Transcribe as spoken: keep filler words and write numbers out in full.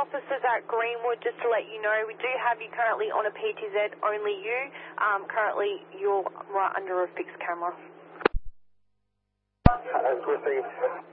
officers at Greenwood, just to let you know, we do have you currently on a P T Z, only you. Um, currently, you're right under a fixed camera. That's received.